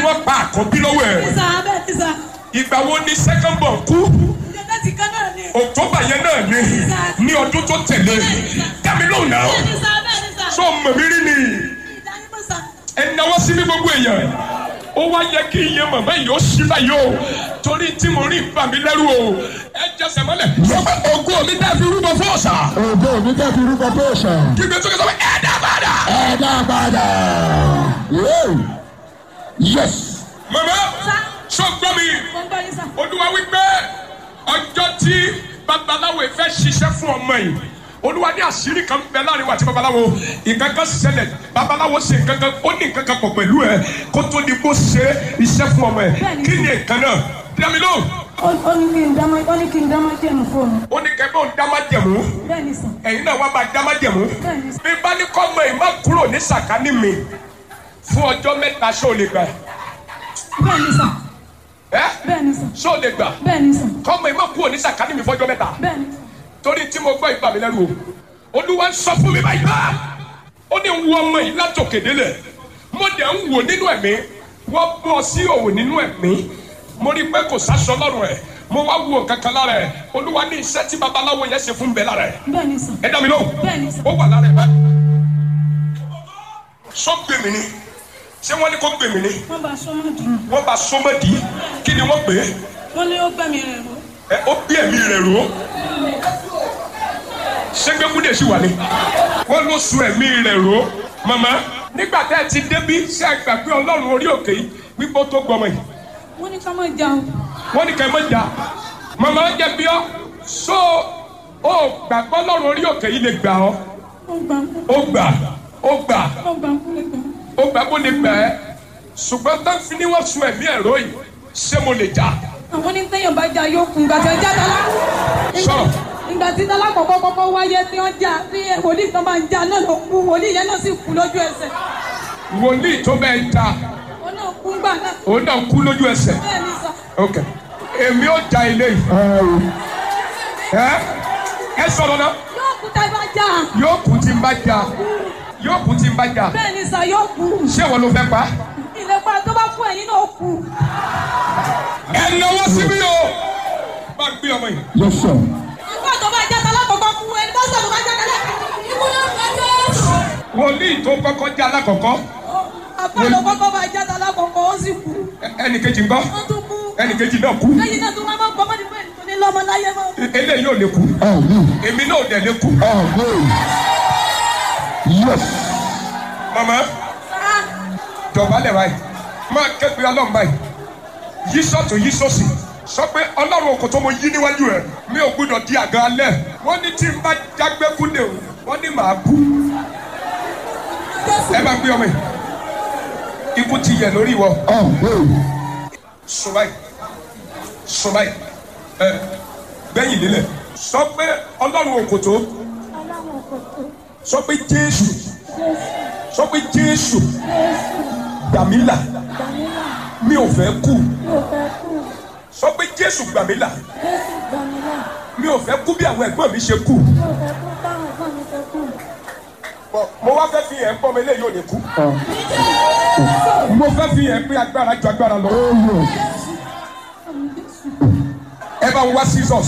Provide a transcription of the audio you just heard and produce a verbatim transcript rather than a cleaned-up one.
wọ́n pa àkọ́bí lọ́wọ́ ẹ̀. Bẹ́ẹ̀ni sà, bẹ́ẹ̀ni sà. Ìgbà wo ni second born kú? Láti kan náà ni. October yẹn náà ni ní ọdún tó tẹ̀lé. Dámi lóhùn náà. Bẹ́ẹ̀ni sà, bẹ́ẹ̀ni sà. Sọ mọ̀mí rí ni. Ìdánimọ̀ sà. Ẹ náwó sí ní gbogbo èèyàn. Ó wá yẹ kí iye màmá yìí ó ṣí báyìí o. Torí tí mo rí bà mí lẹ́rù o. Ẹ jẹsẹ̀ mọ́lẹ̀. Sọ pé ògo mi dẹ́ fi rúbọ fún ọ̀sà. Ògo mi dẹ́ fi rúbọ fún ọ̀sà. Kí gbé sókè sọ pé ẹ dá padà. Ẹ dá padà. Yes. Màmá, sọ gbọ́ mi. Olúwa wí pé ọjọ́ tí babaláwo fẹ́ ṣiṣẹ́ fún ọmọ yìí. Olúwa ní àṣírí kan bẹ láàrin wa àti babaláwo. Nǹkan kan ṣẹlẹ̀, babaláwo ṣe nǹkan kan, ó ní nǹkan kan pọ̀ pẹ̀lú ẹ̀ kó tó di kó ṣe iṣẹ́ fún ọmọ ẹ̀. Kí ni nǹkan náà? Dẹ́mi ló. Ó ní kí n dá ó ní kí n dá má jẹ̀mú fóònù. Ó ní kẹ́ bó ń dá má jẹ̀mú. Bẹ́ẹ̀ni sà. Ẹ̀yin náà wá bá dá má jẹ̀mú. Bẹ́ẹ̀ni sà. Bí bá ní kọ́ ọmọ yìí má kúrò ní sàkání mi fún ọjọ́ mẹ́ta ṣó lè gbà. Bẹ́ẹ̀ni sà. Ẹ́ Bẹ́ẹ̀ni sà. ṣó lè gbà. Bẹ́ẹ̀ni sà. Kọ́ ọmọ yìí má kúrò ní sàkání mi fún ọjọ́ mẹ́ta. Bẹ́ẹ̀ni. Torí tí mo gbọ́ ìgbà mi lẹ́rù o. Olúwa ń sọ fún mi báyìí bá. Ó ní wo ọmọ yìí látòkè délẹ̀. Mo dẹ̀ ń wò nínú ẹ̀mí. Wọ́n bọ́ sí òwò nínú ẹ̀mí. Mo rí pé kò sáṣọ lọ́rùn ẹ̀. Mo wá wo kankan lára ẹ̀. Olúwa ní iṣẹ́ tí babaláwo yẹn ṣe fún bẹ́ẹ̀ lára ẹ̀. Bẹ́ẹ̀ni sà. Ẹ dá mi lóhùn. Bẹ́ẹ̀ni sà. Ó wà lára ẹ̀ báyìí. Sọ gbé mi ni. Ṣé wọ́n ní kó gbé mi ni? Wọ́n bá sọ́mọ́dì. Wọ́n bá sọ́mọ́dì. Kí ni wọ́n pè é? Wọ́n ní ó gbẹ̀mí rẹ̀ rò. Ẹ ó bí ẹ̀mí rẹ̀ rò ó. Ṣégbékúdè sì wà ní. Wọ́n ló sun ẹ̀mí rẹ̀ rò ó. Màmá, nígbà tẹ́ ẹ ti débí ṣé ẹ gbà pé Ọlọ́run orí òkè yìí wípé ó tó gbọmọ yìí. Wọ́n ní ká má jà o. Wọ́n ní ká má jà. Màmá ó jẹ bí ọ́. So ó gbà pé Ọlọ́run orí òkè yìí lè gbà ọ́. Ó gbà kú. Ó gbà. Ó gbà. Ó gbà kú lè gbà. Ó gbà kó lè gbà ẹ́. Ṣùgbọ́n tá fi ní wọ́n sun ẹ̀mí ẹ̀rọ yìí. Ṣé mo lè jà? Àwọn ní téèyàn bá jà yóò kú. Ìgbà tí wọ́n já dọ́là. Sọ̀rọ̀. Ìgbà tí dọ́là kọ̀kọ́ kọ́kọ́ wáyé tí wọ́n jà tí wòlíì kan máa ń jà náà ló kú. Wòlíì yẹn náà sì kú lójú ẹsẹ̀. Wòlíì tó bẹ́ẹ̀ ta. Ó náà kú gbà náà. Òun náà kú lójú ẹsẹ̀. Bẹ́ẹ̀ni sà. Ok. Èmi ó ja ilé yìí. Ẹ ẹ sọ̀rọ̀ náà. Yóò kú tá a bá jà. Yóò kú tí n bá jà. Yóò kú tí n bá jà. Bẹ́ẹ̀ni sà yóò kú. Ṣé ìwọ ló fẹ́ pa? Ìlẹ̀kùn tó bá kú ẹ̀yin náà kú. Ẹ náwó síbí o. Bá gbé ọmọ yìí. Yes sir. Ìgbà tó bá jà tálá kọ̀kọ́ kú ẹni bá sọ̀rọ̀ bá jà tálá. Ikú ló ń kájọ́. Wòlíì tó kọ́kọ́ jà lákọ̀ọ́kọ́. Àpá ló kọ́kọ́ bá jà tálá kọ̀kọ́ ó sì kú. Ẹnì kejì ńkọ́? Wọ́n tún kú. Ẹnì kejì náà kú. Lẹ́yìn náà tó máa ń gbọ́mọ́ nípa ẹni tó ní lọ́mọ láyé mọ́. Eléyìí ò lè kú. Èmi náà ò dẹ̀ lè kú. Yes. Màmá, dọ̀bálẹ̀ báyìí. Máa kẹ́gbẹ́ Ọlọ́run báyìí. Yí sọ́tún yí sọ́sì. Sọ pé Ọlọ́run kò tó mo yí níwájú ẹ̀. Mi ò gbúdọ̀ di àga alẹ́. Wọ́n ní tí n bá jágbé kúndé o. Wọ́n ní màá kú. Ẹ bá gbé ọmọ yìí. Ikú ti yẹ lórí ìwọ. Sùn báyìí. Sùn báyìí. Ẹ gbẹ́yìn nílẹ̀. Sọ pé Ọlọ́run kò tó. Sọ pé Jésù. Sọ pé Jésù. Gbàmílà. Mi ò fẹ́ kú. Sọ pé Jésù gbàmílà. Mi ò fẹ́ kú bí àwọn ẹ̀gbọ́n mi ṣe kú. Mo wá fẹ́ fi ẹ̀ ń pọ́ mi eléyìí ò lè kú. Mo fẹ́ fi ẹ̀ ń pín agbára ju agbára lọ. Ẹ bá ń wá Jesus.